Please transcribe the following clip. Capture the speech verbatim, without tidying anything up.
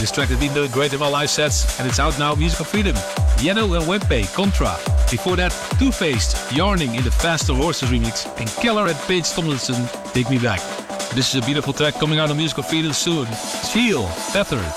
This track has been doing great in my live sets, and it's out now, Musical Freedom. Yano and Wempe, Contra. Before that, Two-Faced, Yarning in the Faster Horses remix, and Keller and Paige Tomlinson, Take Me Back. This is a beautiful track coming out on Musical Freedom soon. Seal, Tethered.